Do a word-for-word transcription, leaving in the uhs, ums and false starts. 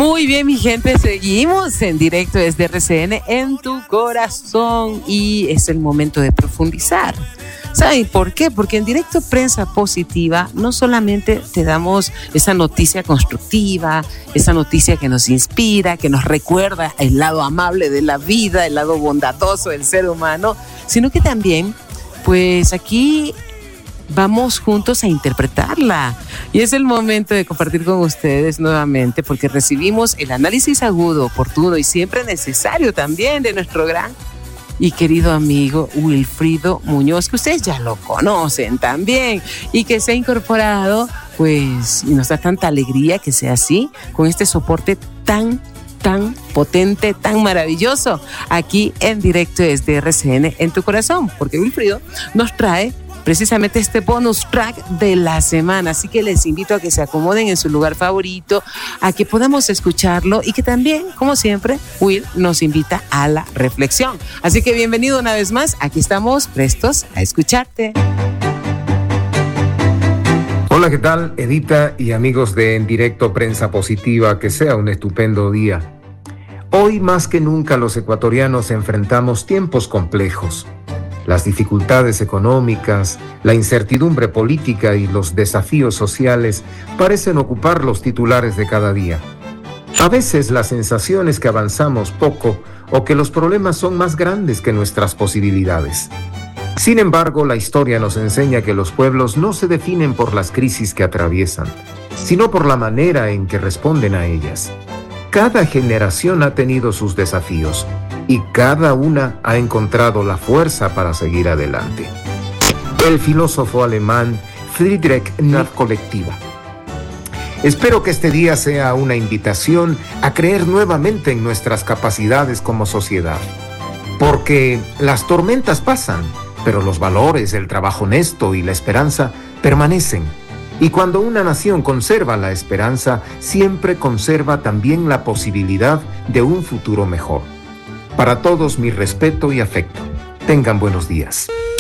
Muy bien, mi gente, seguimos en directo desde R C N en tu corazón y es el momento de profundizar. ¿Saben por qué? Porque en Directo Prensa Positiva no solamente te damos esa noticia constructiva, esa noticia que nos inspira, que nos recuerda el lado amable de la vida, el lado bondadoso del ser humano, sino que también, pues aquí vamos juntos a interpretarla. Y es el momento de compartir con ustedes nuevamente, porque recibimos el análisis agudo, oportuno y siempre necesario también de nuestro gran y querido amigo Wilfrido Muñoz, que ustedes ya lo conocen también y que se ha incorporado, pues, y nos da tanta alegría que sea así, con este soporte tan, tan potente, tan maravilloso, aquí en directo desde R C N en tu corazón, porque Wilfrido nos trae precisamente este bonus track de la semana, así que les invito a que se acomoden en su lugar favorito, a que podamos escucharlo y que también, como siempre, Will nos invita a la reflexión. Así que bienvenido una vez más, aquí estamos prestos a escucharte. Hola, ¿qué tal, Edita y amigos de En Directo Prensa Positiva? Que sea un estupendo día. Hoy más que nunca los ecuatorianos enfrentamos tiempos complejos. Las dificultades económicas, la incertidumbre política y los desafíos sociales parecen ocupar los titulares de cada día. A veces la sensación es que avanzamos poco o que los problemas son más grandes que nuestras posibilidades. Sin embargo, la historia nos enseña que los pueblos no se definen por las crisis que atraviesan, sino por la manera en que responden a ellas. Cada generación ha tenido sus desafíos y cada una ha encontrado la fuerza para seguir adelante. El filósofo alemán Friedrich Nietzsche colectiva. Espero que este día sea una invitación a creer nuevamente en nuestras capacidades como sociedad, porque las tormentas pasan, pero los valores, el trabajo honesto y la esperanza permanecen. Y cuando una nación conserva la esperanza, siempre conserva también la posibilidad de un futuro mejor. Para todos mi respeto y afecto. Tengan buenos días.